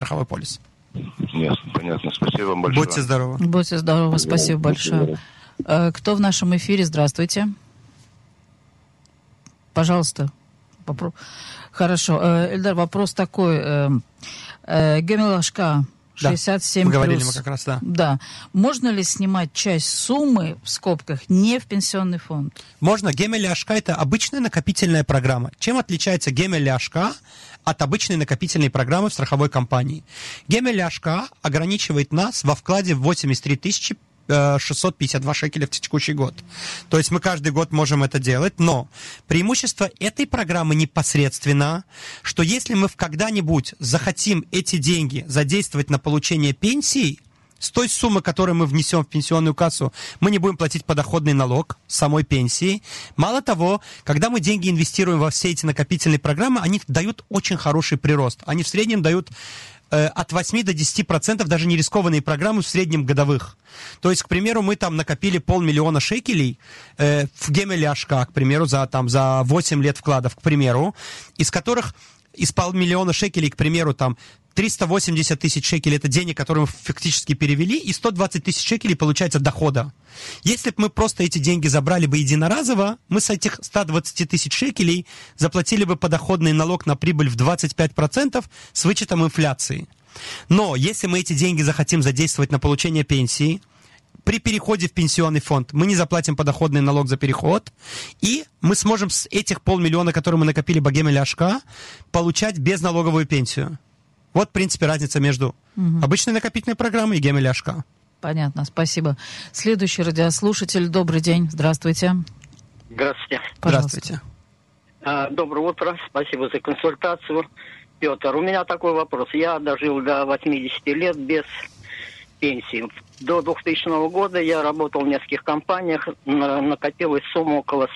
страховой полис. Ясно, понятно. Спасибо вам большое. Будьте здоровы. Будьте здоровы, спасибо большое. Кто в нашем эфире? Здравствуйте. Пожалуйста. Хорошо. Эльдар, вопрос такой. Гемель-Ашка 67+. Мы говорили как раз, да. Да. Можно ли снимать часть суммы, в скобках, не в пенсионный фонд? Можно. Гемель-Ашка – это обычная накопительная программа. Чем отличается Гемель-Ашка от обычной накопительной программы в страховой компании? Гемель-Ашка ограничивает нас во вкладе в 83 652 шекеля в текущий год. То есть мы каждый год можем это делать, но преимущество этой программы непосредственно, что если мы когда-нибудь захотим эти деньги задействовать на получение пенсии, с той суммы, которую мы внесем в пенсионную кассу, мы не будем платить подоходный налог самой пенсии. Мало того, когда мы деньги инвестируем во все эти накопительные программы, они дают очень хороший прирост. Они в среднем дают от 8 до 10%, даже не рискованные программы в среднем годовых. То есть, к примеру, мы там накопили 500 000 шекелей в Гемель-Ашка, к примеру, за 8 лет вкладов, к примеру, из которых из 500 000 шекелей, к примеру, там 380 тысяч шекелей – это денег, которые мы фактически перевели, и 120 тысяч шекелей получается дохода. Если бы мы просто эти деньги забрали бы единоразово, мы с этих 120 тысяч шекелей заплатили бы подоходный налог на прибыль в 25% с вычетом инфляции. Но если мы эти деньги захотим задействовать на получение пенсии, при переходе в пенсионный фонд мы не заплатим подоходный налог за переход, и мы сможем с этих 500 000, которые мы накопили по Гемель-Ашка, получать безналоговую пенсию. Вот, в принципе, разница между обычной накопительной программой и Гемель-Ашка. Понятно, спасибо. Следующий радиослушатель. Добрый день, здравствуйте. Здравствуйте. Здравствуйте. Доброе утро, спасибо за консультацию. Петр, у меня такой вопрос. Я дожил до 80 лет без пенсии. До 2000 года я работал в нескольких компаниях, накопилась сумма около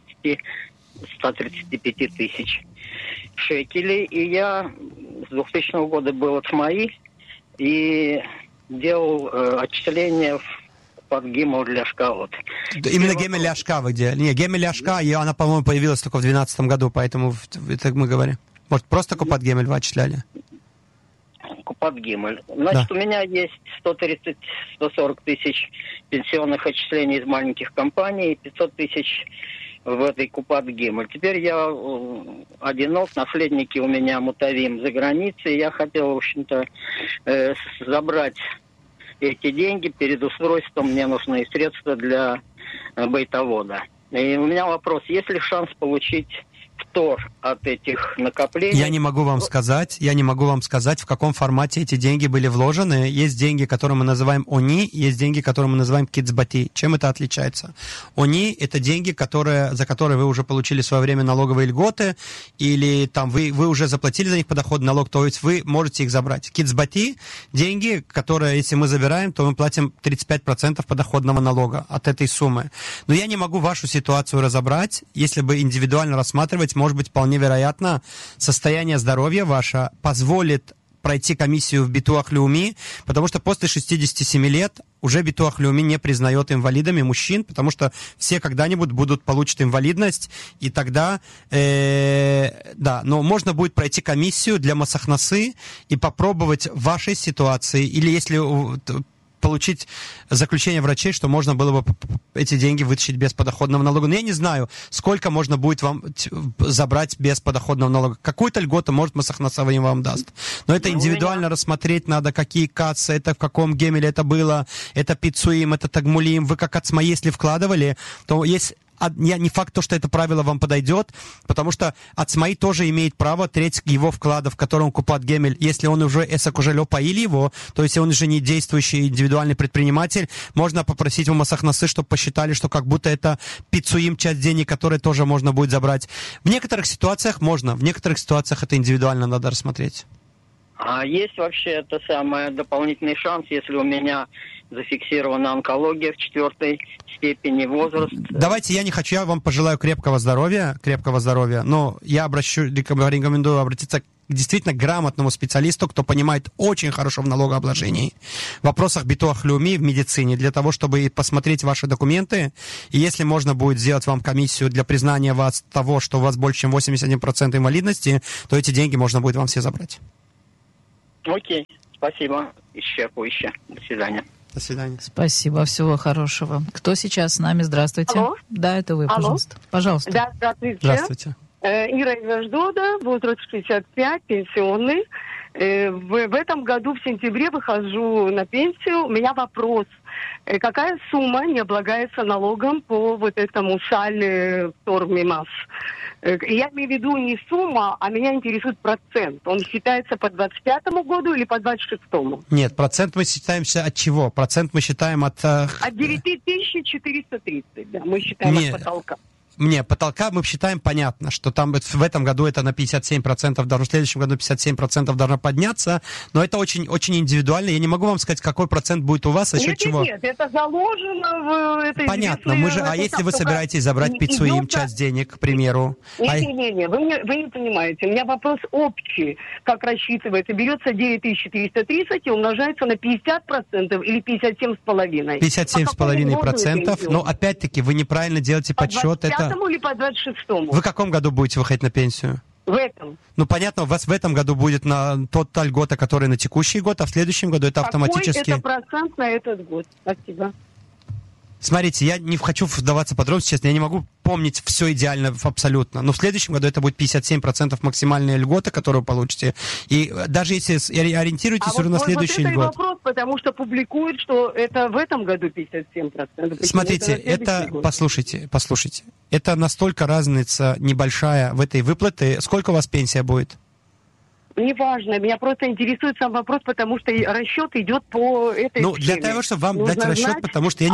135 тысяч шекелей, и я с 2000 года был от СМАИ и делал отчисления под Гемель-Ашка. Вот. Именно Гемель-Ашка вы где? Не, Гемель-Ашка, она, по-моему, появилась только в 2012 году, поэтому это мы говорим. Может, просто Купат Гемель вы отчисляли? Купат Гемель. Значит, да. У меня есть 130-140 тысяч пенсионных отчислений из маленьких компаний, 500 тысяч в этой Купат Гемель. Теперь я одинок, наследники у меня мутавим за границей. Я хотел, в общем-то, забрать эти деньги. Перед устройством мне нужны средства для байтовода. И у меня вопрос, есть ли шанс получить втор от этих накоплений? Я не могу вам сказать, в каком формате эти деньги были вложены. Есть деньги, которые мы называем ОНИ, есть деньги, которые мы называем кицбати. Чем это отличается? ОНИ – это деньги, за которые вы уже получили в свое время налоговые льготы, или там вы уже заплатили за них подоходный налог, то есть вы можете их забрать. Кицбати – деньги, которые, если мы забираем, то мы платим 35% подоходного налога от этой суммы. Но я не могу вашу ситуацию разобрать, если бы индивидуально рассматривать. Может быть, вполне вероятно, состояние здоровья ваше позволит пройти комиссию в Битуах Леуми, потому что после 67 лет уже Битуах Леуми не признает инвалидами мужчин, потому что все когда-нибудь получат инвалидность, и тогда, но можно будет пройти комиссию для Масахнасы и попробовать в вашей ситуации, или если получить заключение врачей, что можно было бы эти деньги вытащить без подоходного налога. Но я не знаю, сколько можно будет вам забрать без подоходного налога. Какую-то льготу, может, Масахнаса вам даст. Но это индивидуально рассмотреть надо, какие кассы, это в каком гемеле это было, это пиццуим, это тагмулим. Вы как от СМАИ, если вкладывали, то есть не факт, что это правило вам подойдет, потому что от СМАИ тоже имеет право треть его вкладов, в котором Купат Гемель, если он уже эсакужелё поили его, то есть он уже не действующий индивидуальный предприниматель, можно попросить у Масахнасы, чтобы посчитали, что как будто это пиццуим, часть денег, которые тоже можно будет забрать. В некоторых ситуациях можно, в некоторых ситуациях это индивидуально надо рассмотреть. А есть вообще дополнительный шанс, если у меня зафиксирована онкология в 4 степени, возраст? Давайте, я вам пожелаю крепкого здоровья, но я рекомендую обратиться к действительно грамотному специалисту, кто понимает очень хорошо в налогообложении, в вопросах Битуах Леуми, в медицине, для того, чтобы посмотреть ваши документы, и если можно будет сделать вам комиссию для признания вас того, что у вас больше, чем 81% инвалидности, то эти деньги можно будет вам все забрать. Окей, спасибо. Исчерпывающе. До свидания. До свидания. Спасибо, всего хорошего. Кто сейчас с нами? Здравствуйте. Алло. Да, это вы, пожалуйста. Пожалуйста. Да, здравствуйте. Здравствуйте. Ира из Аждода, возраст 65, пенсионный. В этом году в сентябре выхожу на пенсию. У меня вопрос. Какая сумма не облагается налогом по вот этому САЛь Тормимас? Я имею в виду не сумма, а меня интересует процент. Он считается по 25-му году или по 26-му? Нет, процент мы считаемся от чего? Процент мы считаем от... От 9430, да, мы считаем от потолка. Потолка мы считаем, понятно, что там в этом году это на 57% должно, в следующем году 57% должно подняться, но это очень, очень индивидуально. Я не могу вам сказать, какой процент будет у вас, за счет чего. Нет, это заложено в этой... Понятно, если вы собираетесь забрать Пицуим часть денег, к примеру... Не, вы не понимаете. У меня вопрос общий. Как рассчитывается? Берется 9430 и умножается на 50% или 57,5%? 57,5%, но опять-таки вы неправильно делаете подсчет. По 25-му или по 26-му? Вы в каком году будете выходить на пенсию? В этом. Ну, понятно, у вас в этом году будет на та льгота, которая на текущий год, а в следующем году это автоматически... Какой это процент на этот год? Спасибо. Смотрите, я не хочу вдаваться в подробности, честно, я не могу помнить все идеально абсолютно, но в следующем году это будет 57% максимальная льгота, которую вы получите, и даже если ориентируетесь уже на следующий год. Это вопрос, потому что публикуют, что это в этом году 57%. Смотрите, послушайте, это настолько разница небольшая в этой выплате. Сколько у вас пенсия будет? Неважно, меня просто интересует сам вопрос, потому что расчет идет по этой схеме. Для того, чтобы вам дать расчет, потому что я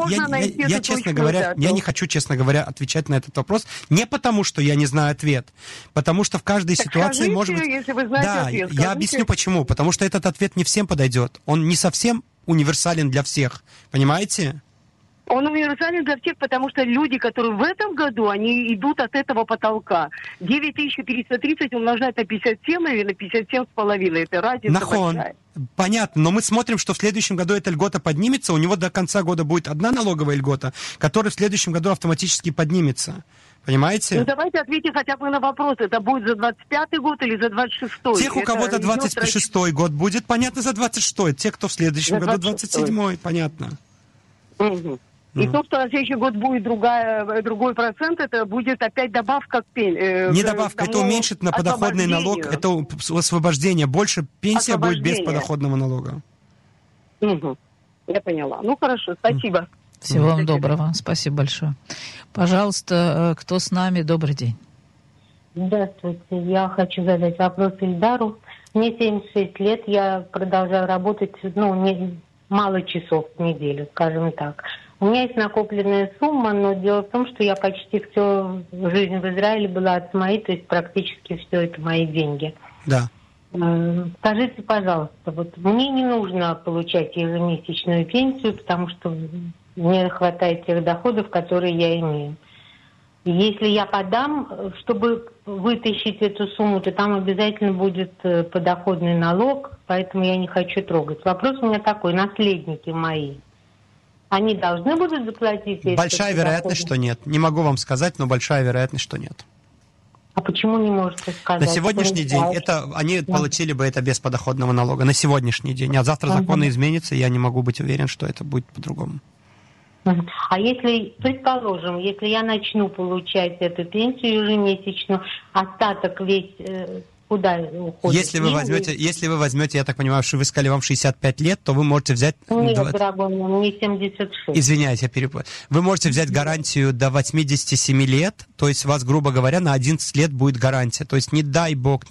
не хочу, честно говоря, отвечать на этот вопрос, не потому, что я не знаю ответ, потому что в каждой ситуации скажите, может быть... если вы знаете ответ, я объясню почему, потому что этот ответ не всем подойдет, он не совсем универсален для всех, понимаете? Он универсален для всех, потому что люди, которые в этом году, они идут от этого потолка. 9430 умножать на 57 или на 57,5. Это разница большая. Понятно, но мы смотрим, что в следующем году эта льгота поднимется, у него до конца года будет одна налоговая льгота, которая в следующем году автоматически поднимется. Понимаете? Ну давайте ответьте хотя бы на вопрос, это будет за 25-й год или за 26-й? Тех, у кого-то 26-й год будет, понятно, за 26-й. Те, кто в следующем году 27-й, понятно. Угу. И то, что на следующий год будет другой процент, это будет опять добавка к пенсии. Не добавка, это уменьшит на подоходный налог, это освобождение. Больше пенсия будет без подоходного налога. Угу. Я поняла. Ну хорошо, спасибо. Всего вам доброго. Спасибо большое. Пожалуйста, кто с нами? Добрый день. Здравствуйте. Я хочу задать вопрос Ильдару. Мне 76 лет, я продолжаю работать, мало часов в неделю, скажем так. У меня есть накопленная сумма, но дело в том, что я почти всю жизнь в Израиле была от СМАИ, то есть практически все это мои деньги. Да. Скажите, пожалуйста, вот мне не нужно получать ежемесячную пенсию, потому что мне хватает тех доходов, которые я имею. Если я подам, чтобы вытащить эту сумму, то там обязательно будет подоходный налог, поэтому я не хочу трогать. Вопрос у меня такой, наследники мои, они должны будут заплатить? Большая вероятность, что нет. Не могу вам сказать, но большая вероятность, что нет. А почему не можете сказать? На сегодняшний день они получили бы это без подоходного налога. На сегодняшний день. А завтра законы изменятся, и я не могу быть уверен, что это будет по-другому. А если, предположим, если я начну получать эту пенсию ежемесячно, остаток весь куда уходит? Если вы возьмете, я так понимаю, что вы сказали, вам 65 лет, то вы можете взять... Нет, дорогой, мне 76. Извиняюсь, я перепутал. Вы можете взять гарантию до 87 лет, то есть у вас, грубо говоря, на 11 лет будет гарантия. То есть не дай бог,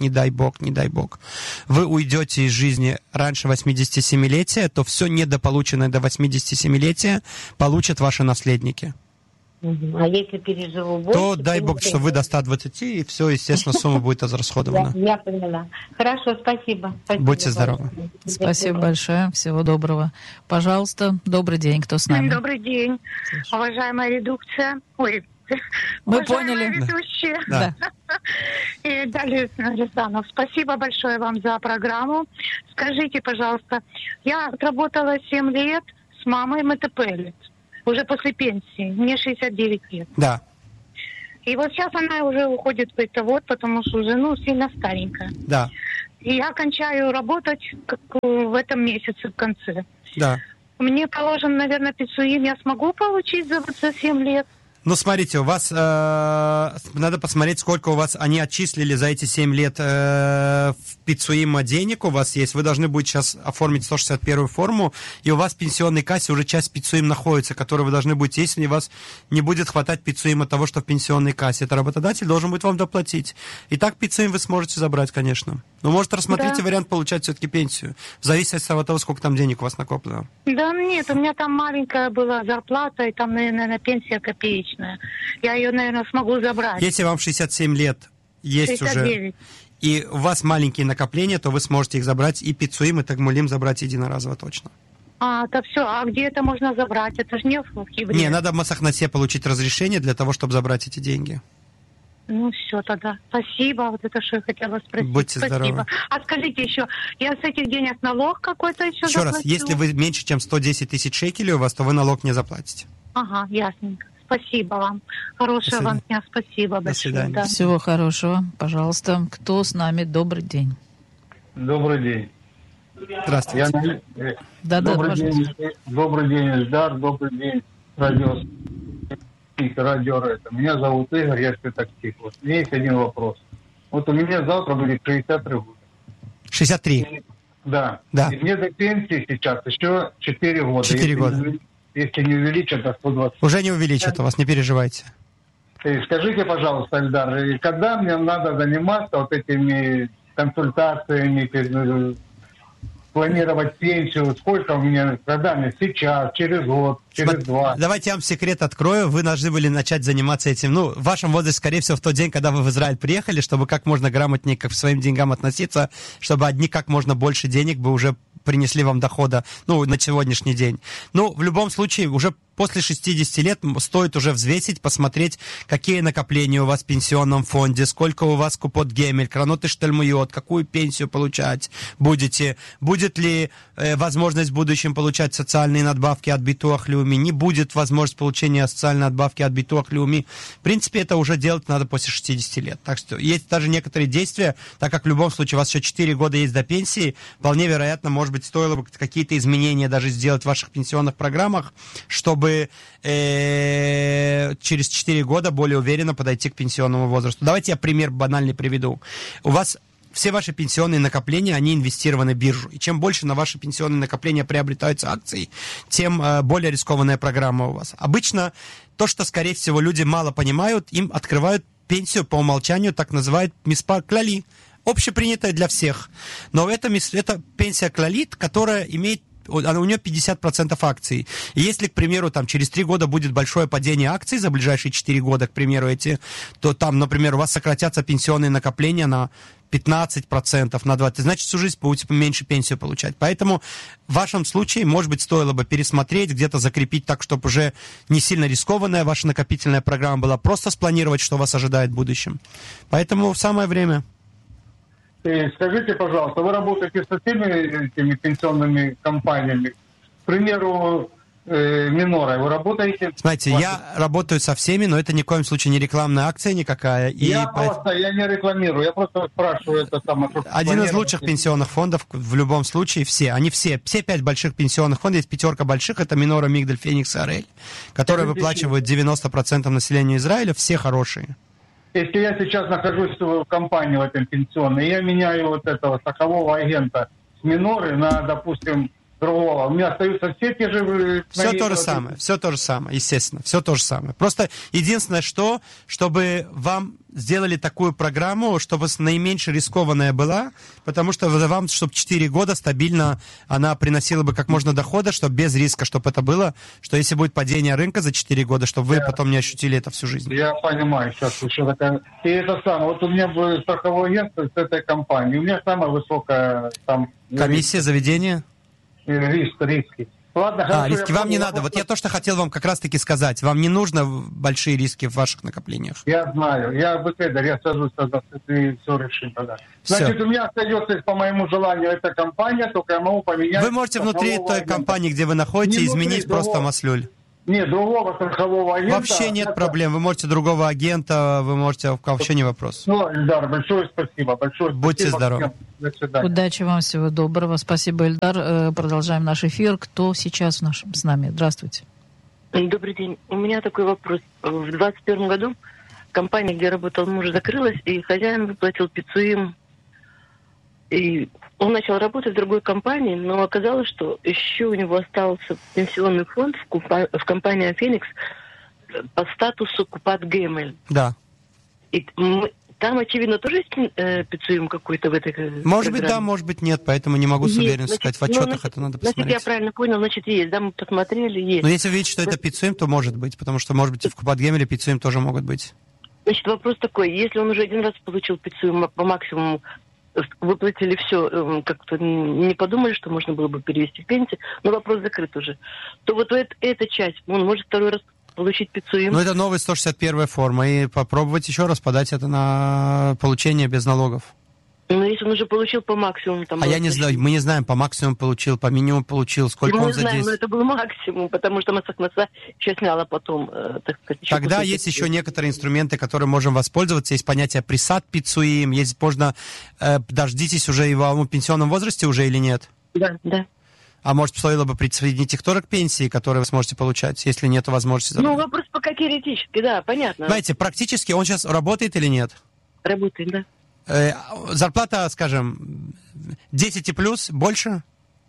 вы уйдете из жизни раньше 87-летия, то все недополученное до 87-летия получат ваши наследники. А если переживу больше... То дай бог, что вы до 120, и все, естественно, сумма будет израсходована. Я поняла. Хорошо, спасибо. Будьте здоровы. Спасибо большое. Всего доброго. Пожалуйста, добрый день. Кто с нами? Добрый день, уважаемая редукция. Мы поняли. Ведущие. Да. И Далее Рязанов. Спасибо большое вам за программу. Скажите, пожалуйста, я отработала 7 лет с мамой МТП. Уже после пенсии. Мне 69 лет. Да. И вот сейчас она уже уходит в бытовод, потому что уже, сильно старенькая. Да. И я кончаю работать в этом месяце в конце. Да. Мне положен, наверное, пиццуим. Я смогу получить за 7 лет? Ну, смотрите, у вас надо посмотреть, сколько у вас они отчислили за эти 7 лет в пиццуима денег у вас есть. Вы должны будете сейчас оформить 161-ю форму, и у вас в пенсионной кассе уже часть пиццуим находится, которую вы должны будете, если у вас не будет хватать пиццуима того, что в пенсионной кассе. Это работодатель должен будет вам доплатить. И так пиццуим вы сможете забрать, конечно. Но, может, рассмотрите вариант получать все-таки пенсию, в зависимости от того, сколько там денег у вас накоплено. Да нет, у меня там маленькая была зарплата, и там, наверное, пенсия копеечная. Я ее, наверное, смогу забрать. Если вам 67 лет есть 69. уже, и у вас маленькие накопления, то вы сможете их забрать, и пиццуим, и тагмулим забрать единоразово точно. Это все. А где это можно забрать? Это же не в Хибре. Не, надо в Масахнасе получить разрешение для того, чтобы забрать эти деньги. Ну, все тогда. Спасибо. Вот это, что я хотела спросить. Будьте здоровы. А скажите еще, я с этих денег налог какой-то еще Еще заплачу? раз, если вы меньше, чем 110 тысяч шекелей у вас, то вы налог не заплатите. Ага, ясненько. Спасибо вам. Хорошего вам дня. Спасибо большое. До свидания. Да. Всего хорошего. Пожалуйста, кто с нами? Добрый день. Добрый день. Здравствуйте. Добрый день, Ильдар. Добрый день, радио. Меня зовут Игорь, я спецактив. Вот у меня есть один вопрос. Вот у меня завтра будет 63 года. 63? Да. Да. И мне до пенсии сейчас еще 4 года. 4 года. Если не увеличат, то 120. Уже не увеличат у вас, не переживайте. Скажите, пожалуйста, Ильдар, когда мне надо заниматься вот этими консультациями, планировать пенсию, сколько у меня, когда мне, сейчас, через год, через 2. Давайте я вам секрет открою. Вы должны были начать заниматься этим, в вашем возрасте, скорее всего, в тот день, когда вы в Израиль приехали, чтобы как можно грамотнее к своим деньгам относиться, чтобы одни как можно больше денег бы уже принесли вам дохода, на сегодняшний день. В любом случае, уже после 60 лет стоит уже взвесить, посмотреть, какие накопления у вас в пенсионном фонде, сколько у вас купот гемель, кранот и штельмуйот, какую пенсию получать будете, будет ли возможность в будущем получать социальные надбавки от битуах леуми, не будет возможность получения социальной надбавки от битуах леуми. В принципе, это уже делать надо после 60 лет. Так что есть даже некоторые действия, так как в любом случае у вас еще 4 года есть до пенсии, вполне вероятно, может быть, стоило бы какие-то изменения даже сделать в ваших пенсионных программах, чтобы через 4 года более уверенно подойти к пенсионному возрасту. Давайте я пример банальный приведу. У вас все ваши пенсионные накопления, они инвестированы в биржу. И чем больше на ваши пенсионные накопления приобретаются акции, тем более рискованная программа у вас. Обычно то, что, скорее всего, люди мало понимают, им открывают пенсию по умолчанию, так называют миспар кляли, общепринятая для всех. Но это пенсия клалит, которая имеет у нее 50% акций. И если, к примеру, через 3 года будет большое падение акций за ближайшие 4 года, к примеру, то там, например, у вас сократятся пенсионные накопления на 15%, на 20%, значит, всю жизнь будете меньше пенсию получать. Поэтому в вашем случае, может быть, стоило бы пересмотреть, где-то закрепить так, чтобы уже не сильно рискованная ваша накопительная программа была, просто спланировать, что вас ожидает в будущем. Поэтому самое время. Скажите, пожалуйста, вы работаете со всеми этими пенсионными компаниями? К примеру, Минорой вы работаете? Знаете, я работаю со всеми, но это ни в коем случае не рекламная акция никакая. Я не рекламирую, я просто спрашиваю это самое. Один из лучших пенсионных фондов в любом случае, все 5 больших пенсионных фондов, есть 5 больших, это Минора, Мигдаль, Феникс и Орель, которые выплачивают 90% населению Израиля, все хорошие. Если я сейчас нахожусь в компании в этом пенсионной, я меняю вот этого страхового агента с Миноры на, допустим, другого, у меня остаются все те же... Все то же самое, естественно, все то же самое. Просто единственное, чтобы вам сделали такую программу, чтобы наименьше рискованная была, потому что вам, чтобы 4 года стабильно она приносила бы как можно дохода, чтобы без риска, чтобы это было, что если будет падение рынка за 4 года, чтобы вы потом не ощутили это всю жизнь. Я понимаю, сейчас еще такая... И это самое, вот у меня будет страховое агентство с этой компанией, у меня самая высокая там... Комиссия, заведение? Риски. Ладно, риски вам не надо. Вот я то, что хотел вам как раз-таки сказать. Вам не нужно большие риски в ваших накоплениях. Я знаю. Я бэкэдер, я сажусь тогда, и все решим тогда. Значит, у меня остается, по моему желанию, эта компания, только я могу поменять... Вы можете внутри той компании, где вы находитесь, изменить просто маслюль. Нет, другого страхового агента. Вообще нет проблем. Вы можете другого агента, вы можете... Вообще не вопрос. Ну, Эльдар, большое спасибо. Будьте здоровы. До свидания. Удачи вам, всего доброго. Спасибо, Эльдар. Продолжаем наш эфир. Кто сейчас с нами? Здравствуйте. Добрый день. У меня такой вопрос. В 2021 году компания, где работал муж, закрылась, и хозяин выплатил пиццу. И он начал работать в другой компании, но оказалось, что еще у него остался пенсионный фонд в компании «Феникс» по статусу Купат Гемель. Да. И там, очевидно, тоже есть пиццуем какой-то в этой Может программе? быть, да, может быть, нет, поэтому не могу с уверенностью сказать. В отчетах это надо посмотреть. Значит, я правильно понял, значит, есть. Да, мы посмотрели, есть. Но если вы видите, что это пиццуем, то может быть, потому что, может быть, и в Купат-Гемеле пиццуем тоже могут быть. Значит, вопрос такой. Если он уже один раз получил пиццуем по максимуму, выплатили все, как-то не подумали, что можно было бы перевести в пенсию, но вопрос закрыт уже, то вот эта часть, он может второй раз получить пиццуем. Ну, это новая 161 форма, и попробовать еще раз подать это на получение без налогов. Но если он уже получил по максимуму... Там я не знаю, мы не знаем, по максимуму получил, по минимуму получил, сколько он за 10. Мы не знаем, но это был максимум, потому что Массахнаса еще сняла потом, так сказать... Тогда есть еще некоторые инструменты, которые можем воспользоваться. Есть понятие присад пиццуим, есть можно... дождитесь уже его в пенсионном возрасте уже или нет? Да, да. А может, стоило бы присоединить их тоже к пенсии, которую вы сможете получать, если нет возможности? Ну, вопрос пока теоретически, да, понятно. Знаете, практически он сейчас работает или нет? Работает, да. Зарплата, скажем, 10 и плюс, больше?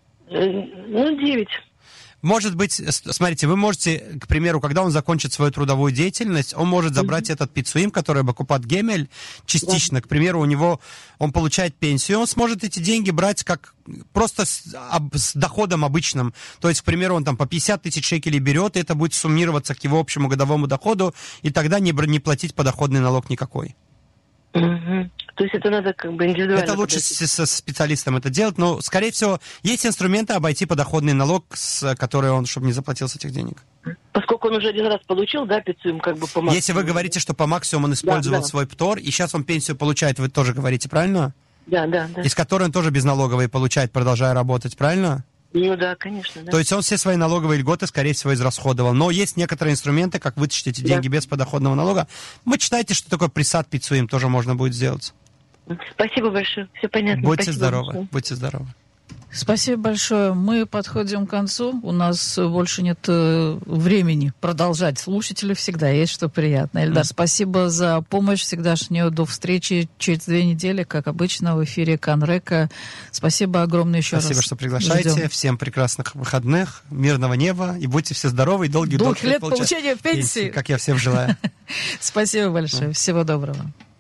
9. Может быть, смотрите, вы можете, к примеру, когда он закончит свою трудовую деятельность, он может забрать этот пиццуим, который Бакупат Гемель, частично. К примеру, у него, он получает пенсию, он сможет эти деньги брать как просто с доходом обычным. То есть, к примеру, он там по 50 тысяч шекелей берет, и это будет суммироваться к его общему годовому доходу, и тогда не платить подоходный налог никакой. Угу. То есть это надо как бы индивидуально... Это лучше со специалистом это делать, но, скорее всего, есть инструменты обойти подоходный налог, который он, чтобы не заплатил с этих денег. Поскольку он уже один раз получил, да, пиццуем как бы по максимуму. Если вы говорите, что по максимуму он использовал свой птор, и сейчас он пенсию получает, вы тоже говорите, правильно? Да. Из которой он тоже безналоговый получает, продолжая работать, правильно? Ну да, конечно. Да. То есть он все свои налоговые льготы, скорее всего, израсходовал. Но есть некоторые инструменты, как вытащить эти деньги без подоходного налога. Мы читайте, что такое присад пиццуим, тоже можно будет сделать. Спасибо большое, все понятно. Будьте здоровы, будьте здоровы. Спасибо большое. Мы подходим к концу. У нас больше нет времени продолжать. Слушателю всегда есть что приятно. Эльдар, спасибо за помощь всегдашнюю. До встречи через 2 недели, как обычно, в эфире Канрека. Спасибо огромное еще раз. Спасибо, что приглашаете. Ждем. Всем прекрасных выходных, мирного неба. И будьте все здоровы и долгих лет получения пенсии. Как я всем желаю. Спасибо большое. Всего доброго.